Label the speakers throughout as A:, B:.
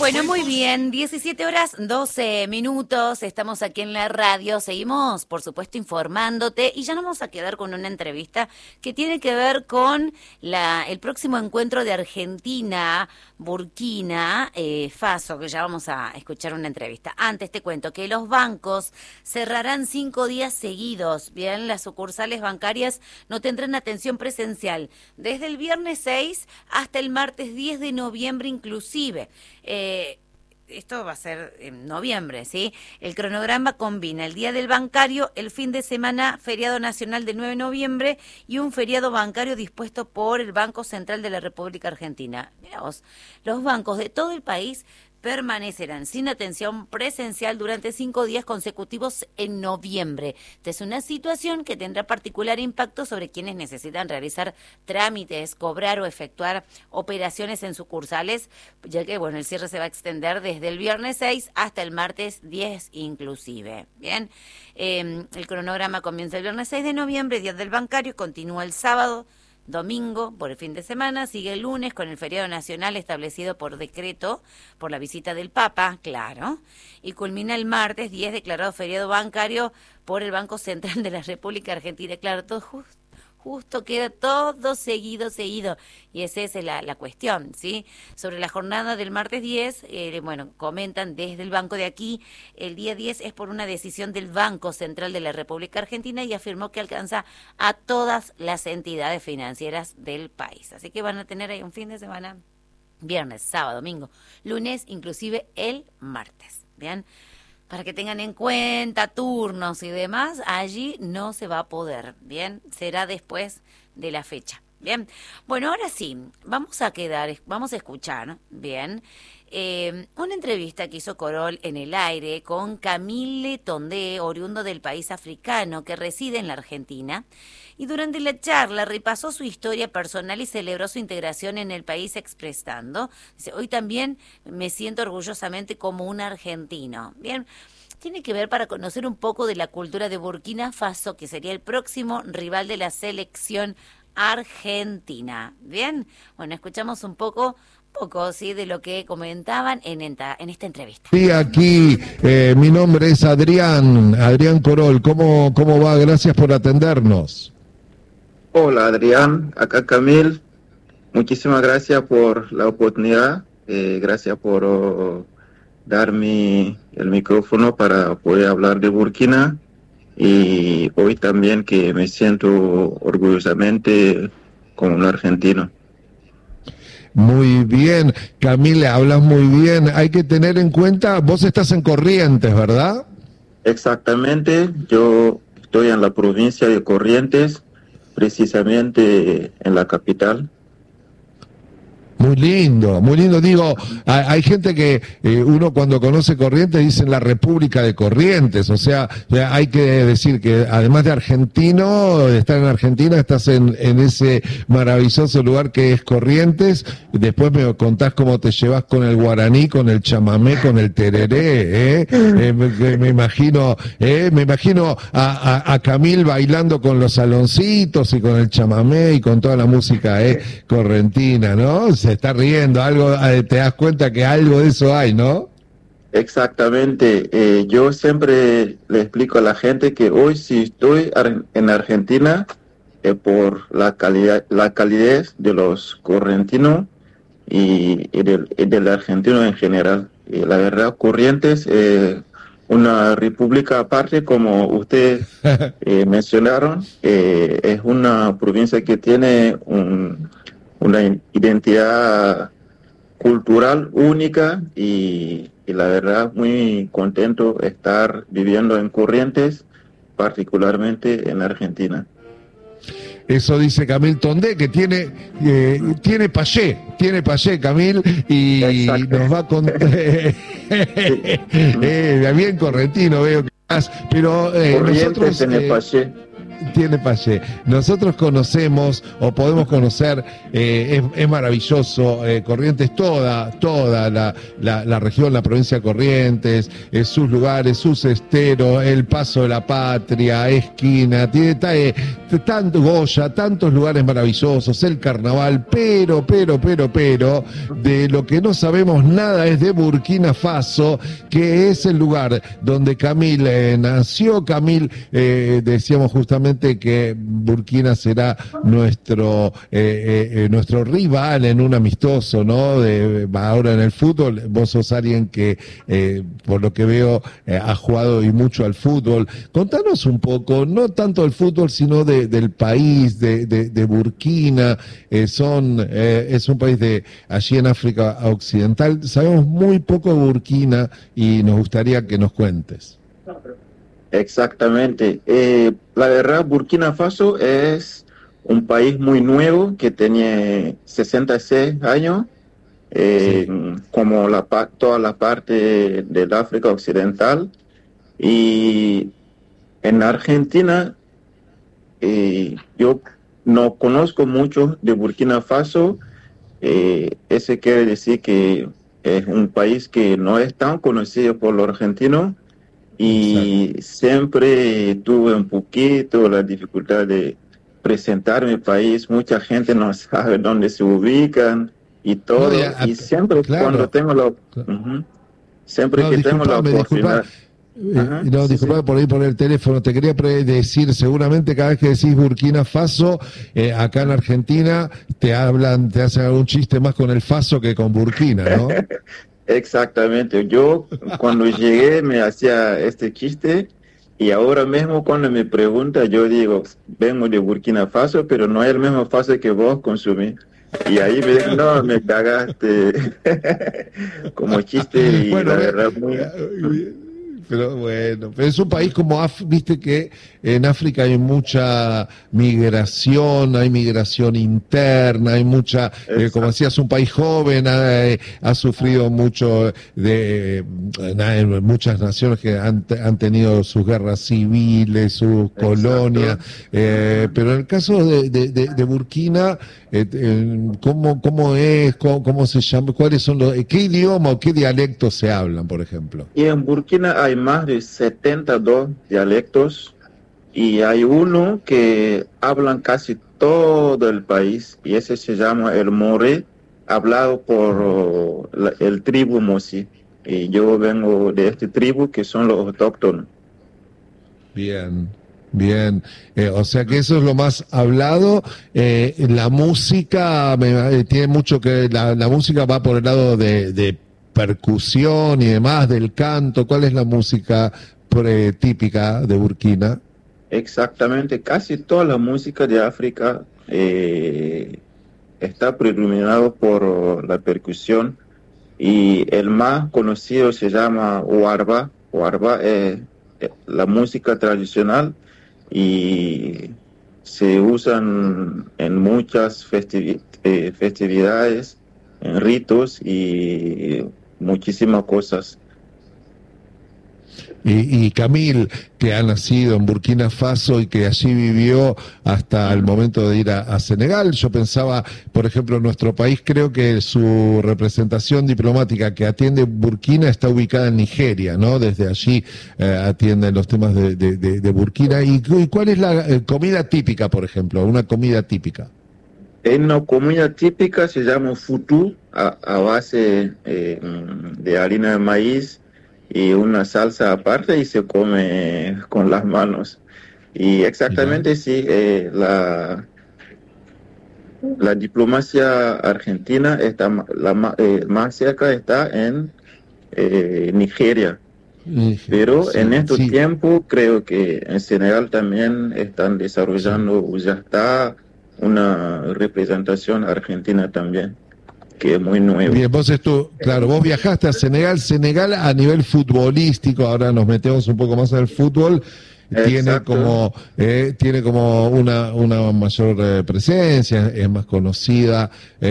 A: Bueno, muy bien, 17 horas 12 minutos, estamos aquí en la radio, seguimos por supuesto informándote y ya nos vamos a quedar con una entrevista que tiene que ver con el próximo encuentro de Argentina, Burkina Faso, que ya vamos a escuchar una entrevista. Antes te cuento que los bancos cerrarán 5 días seguidos, bien, las sucursales bancarias no tendrán atención presencial desde el viernes 6 hasta el martes 10 de noviembre inclusive. Esto va a ser en noviembre, ¿sí? El cronograma combina el Día del Bancario, el fin de semana feriado nacional del 9 de noviembre y un feriado bancario dispuesto por el Banco Central de la República Argentina. Mirá vos, los bancos de todo el país permanecerán sin atención presencial durante 5 días consecutivos en noviembre. Esta es una situación que tendrá particular impacto sobre quienes necesitan realizar trámites, cobrar o efectuar operaciones en sucursales, ya que bueno, el cierre se va a extender desde el viernes 6 hasta el martes 10 inclusive. Bien, el cronograma comienza el viernes 6 de noviembre, Día del Bancario, continúa el sábado, domingo por el fin de semana, sigue el lunes con el feriado nacional establecido por decreto por la visita del Papa, claro, y culmina el martes 10 declarado feriado bancario por el Banco Central de la República Argentina, claro, todo justo queda todo seguido, y esa es la cuestión, ¿sí? Sobre la jornada del martes 10, bueno, comentan desde el banco de aquí, el día 10 es por una decisión del Banco Central de la República Argentina y afirmó que alcanza a todas las entidades financieras del país. Así que van a tener ahí un fin de semana, viernes, sábado, domingo, lunes, inclusive el martes, ¿bien? Para que tengan en cuenta turnos y demás, allí no se va a poder, ¿bien? Será después de la fecha, ¿bien? Bueno, ahora sí, vamos a escuchar, ¿bien? Una entrevista que hizo Corol en el aire con Camille Tondé, oriundo del país africano que reside en la Argentina, y durante la charla repasó su historia personal y celebró su integración en el país expresando, dice, hoy también me siento orgullosamente como un argentino. Bien, tiene que ver para conocer un poco de la cultura de Burkina Faso, que sería el próximo rival de la selección argentina. Bien, bueno, escuchamos un poco, sí, de lo que comentaban en esta entrevista.
B: Sí, aquí mi nombre es Adrián Corol. ¿Cómo va? Gracias por atendernos.
C: Hola Adrián, acá Camil. Muchísimas gracias por la oportunidad. Gracias por darme el micrófono para poder hablar de Burkina. Y hoy también que me siento orgullosamente como un argentino.
B: Muy bien, Camille, hablas muy bien. Hay que tener en cuenta, vos estás en Corrientes, ¿verdad?
C: Exactamente, yo estoy en la provincia de Corrientes, precisamente en la capital.
B: Muy lindo, digo, hay gente que uno cuando conoce Corrientes dice la República de Corrientes, o sea, hay que decir que además de argentino, de estar en Argentina, estás en ese maravilloso lugar que es Corrientes. Después me contás cómo te llevas con el guaraní, con el chamamé, con el tereré, me imagino a Camil bailando con los saloncitos y con el chamamé y con toda la música correntina, ¿no? Se está riendo, algo, te das cuenta que algo de eso hay, ¿no?
C: Exactamente, yo siempre le explico a la gente que hoy si estoy en Argentina por la calidez de los correntinos y del argentino en general. Y la verdad, Corrientes, una república aparte, como ustedes mencionaron, es una provincia que tiene una identidad cultural única y la verdad muy contento de estar viviendo en Corrientes, particularmente en Argentina.
B: Eso dice Camille Tondé, que tiene payé, Camille, y
C: exacto.
B: nos va a contar, bien correntino veo que estás, pero
C: Corrientes
B: nosotros...
C: en el payé.
B: tiene payé. Nosotros conocemos o podemos conocer, es maravilloso, Corrientes, toda la región, la provincia de Corrientes, sus lugares, sus esteros, el Paso de la Patria, Esquina, tiene tanto Goya, tantos lugares maravillosos, el carnaval, pero, de lo que no sabemos nada es de Burkina Faso, que es el lugar donde Camil nació. Camil, decíamos justamente que Burkina será nuestro rival en un amistoso, ¿no? Ahora en el fútbol, vos sos alguien que, por lo que veo, ha jugado y mucho al fútbol. Contanos un poco, no tanto del fútbol, sino del país, de Burkina. Es un país de allí en África Occidental. Sabemos muy poco de Burkina y nos gustaría que nos cuentes.
C: Exactamente. La verdad, Burkina Faso es un país muy nuevo que tiene 66 años, sí, como toda la parte del África Occidental. Y en Argentina, yo no conozco mucho de Burkina Faso. Ese quiere decir que es un país que no es tan conocido por los argentinos. Y exacto, siempre tuve un poquito la dificultad de presentar mi país. Mucha gente no sabe dónde se ubican y todo. No, y siempre, claro, cuando tengo siempre que tengo la oportunidad.
B: Disculpa por ahí poner el teléfono. Te quería decir, seguramente cada vez que decís Burkina Faso, acá en Argentina te hacen algún chiste más con el Faso que con Burkina, ¿no?
C: Exactamente. Yo cuando llegué me hacía este chiste y ahora mismo cuando me pregunta yo digo, vengo de Burkina Faso, pero no es el mismo Faso que vos consumís. Y ahí me dicen, no, me cagaste como chiste y bueno, la verdad
B: Pero bueno, pero es un país como, viste que en África hay mucha migración, hay migración interna, hay mucha, como decías, un país joven, ha sufrido mucho muchas naciones que han tenido sus guerras civiles, sus colonias, pero en el caso de Burkina, ¿cómo es? ¿Cómo se llama? ¿Cuáles son qué idioma o qué dialectos se hablan, por ejemplo?
C: Y en Burkina hay más de 72 dialectos y hay uno que hablan casi todo el país y ese se llama el Moré, hablado por el tribu Mosi. Y yo vengo de este tribu que son los autóctonos.
B: Bien. O sea que eso es lo más hablado. La música tiene mucho que la música va por el lado de percusión y demás, del canto. ¿Cuál es la música típica de Burkina?
C: Exactamente, casi toda la música de África está predominado por la percusión y el más conocido se llama Warba. Warba es la música tradicional y se usan en muchas festividades, en ritos y muchísimas cosas.
B: Y Camil, que ha nacido en Burkina Faso y que allí vivió hasta el momento de ir a Senegal. Yo pensaba, por ejemplo, en nuestro país, creo que su representación diplomática que atiende Burkina está ubicada en Nigeria, ¿no? Desde allí atienden los temas de Burkina. ¿Y cuál es la comida típica, por ejemplo? Una comida típica.
C: Una comida típica se llama futu, a base de harina de maíz y una salsa aparte y se come con las manos. Y exactamente sí, la diplomacia argentina está más cerca está en Nigeria. Pero en estos tiempos creo que en Senegal también están desarrollando, ya está una representación argentina también, que es muy nuevo.
B: Bien, vos viajaste a Senegal a nivel futbolístico, ahora nos metemos un poco más en el fútbol.
C: Exacto.
B: tiene como una mayor presencia, es más conocida,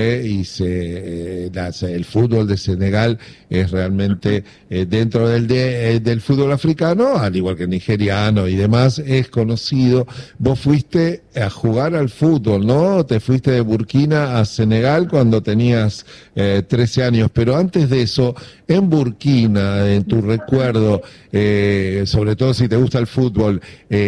B: el fútbol de Senegal es realmente dentro del fútbol africano, al igual que el nigeriano y demás, es conocido. Vos fuiste a jugar al fútbol, ¿no? Te fuiste de Burkina a Senegal cuando tenías 13 años, pero antes de eso, en Burkina, en tu recuerdo, sobre todo si te gusta el fútbol,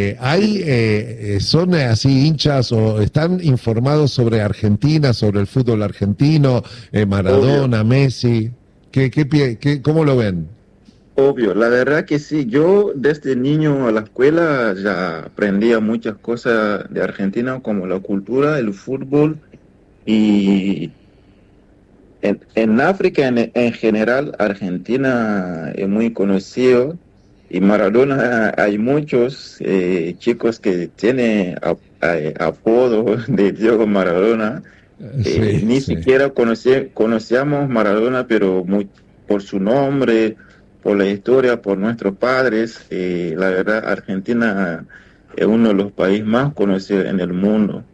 B: ¿son así hinchas o están informados sobre Argentina, sobre el fútbol argentino, Maradona,
C: Obvio,
B: Messi? ¿Cómo lo ven?
C: obvio. La verdad que sí. Yo desde niño a la escuela ya aprendía muchas cosas de Argentina, como la cultura, el fútbol y en África en general, Argentina es muy conocido y Maradona, hay muchos chicos que tienen apodo de Diego Maradona.
B: Sí,
C: Ni
B: sí.
C: siquiera conocíamos Maradona, pero por su nombre, por la historia, por nuestros padres, la verdad, Argentina es uno de los países más conocidos en el mundo,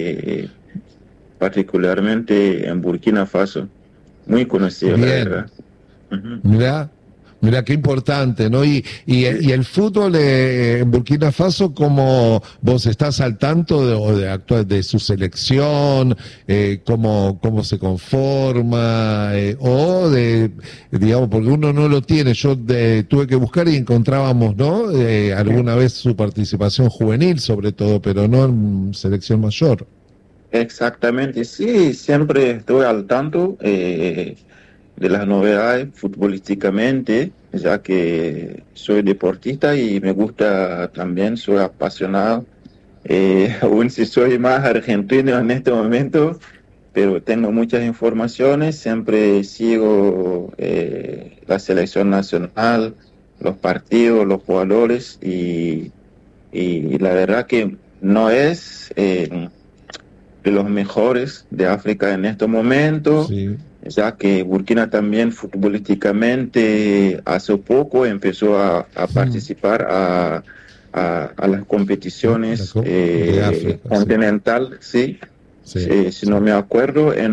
C: particularmente en Burkina Faso. Muy conocido, la
B: Bien.
C: verdad. Ujú.
B: Mirá, mirá qué importante, ¿no? Y el fútbol en Burkina Faso, ¿cómo vos estás al tanto de su selección, cómo se conforma, digamos, porque uno no lo tiene, tuve que buscar y encontrábamos, ¿no? Alguna vez su participación juvenil sobre todo, pero no en selección mayor.
C: Exactamente, sí, siempre estoy al tanto de las novedades futbolísticamente, ya que soy deportista y me gusta también, soy apasionado, aún si soy más argentino en este momento, pero tengo muchas informaciones, siempre sigo la selección nacional, los partidos, los jugadores y la verdad que no es de los mejores de África en estos momentos,
B: Sí,
C: ya que Burkina también futbolísticamente hace poco empezó a
B: mm,
C: participar a las competiciones
B: de África, sí,
C: continental, sí.
B: sí,
C: Si
B: sí.
C: no me acuerdo, en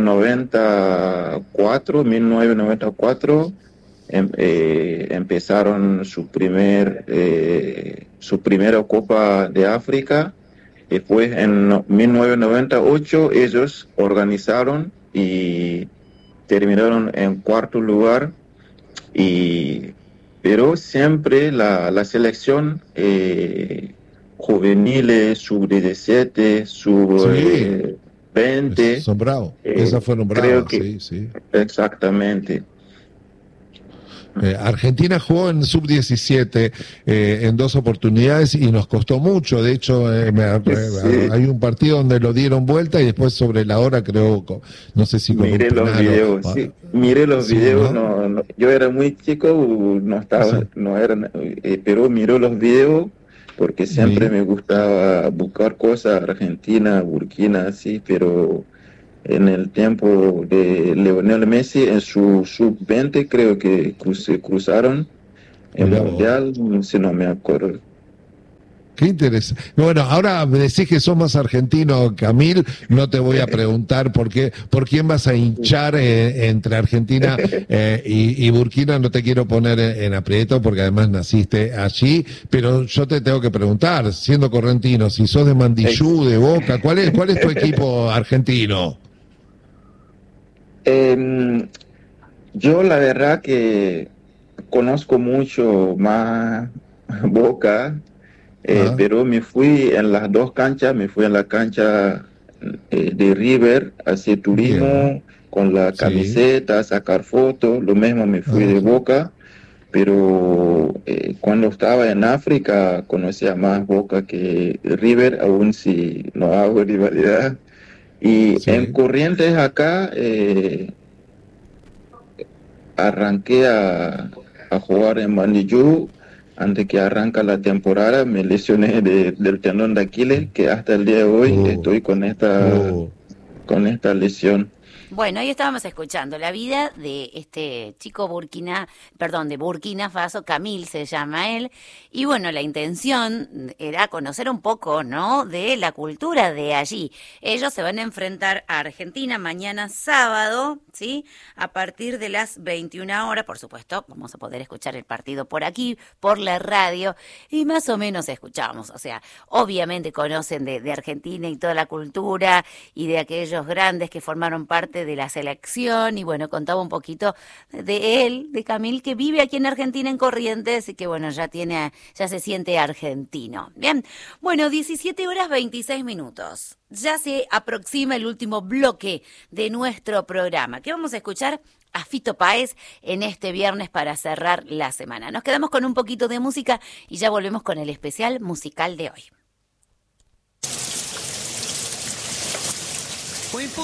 C: 1994, empezaron su primera Copa de África. Después, en 1998, ellos organizaron y terminaron en cuarto lugar, y, pero siempre la selección juveniles, sub-17,
B: Sí,
C: sub-20,
B: son bravos. Esas fueron
C: creo
B: bravas,
C: que
B: sí, sí.
C: exactamente.
B: Argentina jugó en sub-17 en dos oportunidades y nos costó mucho. De hecho,
C: Sí,
B: hay un partido donde lo dieron vuelta y después sobre la hora, creo, no sé si con un
C: miré los
B: penal
C: videos, sí, miré los
B: sí,
C: videos,
B: ¿no?
C: yo era muy chico, no estaba,
B: Sí,
C: no era, pero miré los videos porque siempre
B: sí.
C: me gustaba buscar cosas Argentina, Burkina, así, pero en el tiempo de Lionel Messi, en su sub-20 creo que se cruzaron en
B: Mirá vos.
C: Mundial, si no me acuerdo.
B: Qué interesante. Bueno, ahora me decís que sos más argentino, Camil, no te voy a preguntar por quién vas a hinchar entre Argentina y Burkina, no te quiero poner en aprieto porque además naciste allí, pero yo te tengo que preguntar, siendo correntino, si sos de Mandillú, de Boca, ¿cuál es tu equipo argentino?
C: Em, yo la verdad que conozco mucho más Boca,
B: Ah,
C: pero me fui en las dos canchas, me fui en la cancha de River, hacer
B: bien,
C: turismo con la
B: sí,
C: camiseta, sacar fotos, lo mismo me fui de
B: ajá,
C: Boca, pero cuando estaba en África conocía más Boca que River, aún si no hago rivalidad. Y en
B: sí.
C: Corrientes acá arranqué a jugar en Mandiyú. Antes que arranca la temporada me lesioné del tendón de Aquiles, que hasta el día de hoy
B: Uh,
C: estoy
B: uh.
C: con esta lesión.
A: Bueno, ahí estábamos escuchando la vida de este chico de Burkina Faso, Camil se llama él, y bueno, la intención era conocer un poco, ¿no?, de la cultura de allí. Ellos se van a enfrentar a Argentina mañana sábado, ¿sí?, a partir de las 21 horas, por supuesto, vamos a poder escuchar el partido por aquí, por la radio, y más o menos escuchamos, o sea, obviamente conocen de Argentina y toda la cultura y de aquellos grandes que formaron parte de la selección, y bueno, contaba un poquito de él, de Camil, que vive aquí en Argentina, en Corrientes, y que bueno, ya se siente argentino. Bien, bueno, 17:26. Ya se aproxima el último bloque de nuestro programa. ¿Qué vamos a escuchar? A Fito Páez en este viernes para cerrar la semana. Nos quedamos con un poquito de música y ya volvemos con el especial musical de hoy.